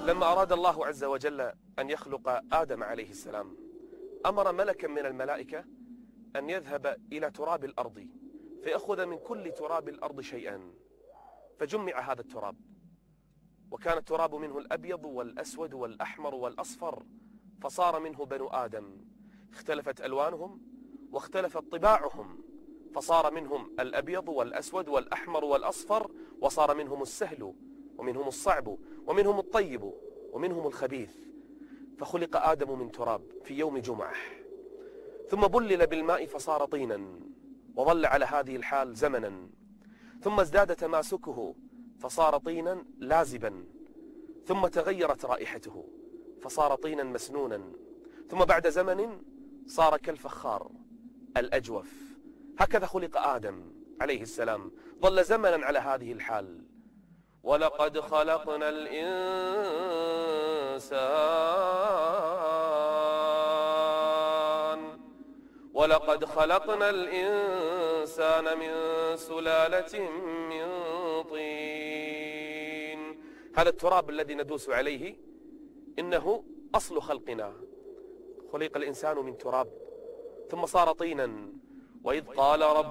لما أراد الله عز وجل أن يخلق آدم عليه السلام أمر ملكا من الملائكة أن يذهب إلى تراب الأرض فيأخذ من كل تراب الأرض شيئا، فجمع هذا التراب، وكان التراب منه الأبيض والأسود والأحمر والأصفر، فصار منه بنو آدم، اختلفت ألوانهم واختلفت طباعهم، فصار منهم الأبيض والأسود والأحمر والأصفر، وصار منهم السهل ومنهم الصعب ومنهم الطيب ومنهم الخبيث. فخلق آدم من تراب في يوم جمعة، ثم بلل بالماء فصار طينا، وظل على هذه الحال زمنا، ثم ازداد تماسكه فصار طينا لازبا، ثم تغيرت رائحته فصار طينا مسنونا، ثم بعد زمن صار كالفخار الأجوف. هكذا خلق آدم عليه السلام، ظل زمنا على هذه الحال. ولقد خلقنا الإنسان من سلالة من طين. هذا التراب الذي ندوس عليه إنه أصل خلقنا. خلق الإنسان من تراب ثم صار طينا. وإذ قال رب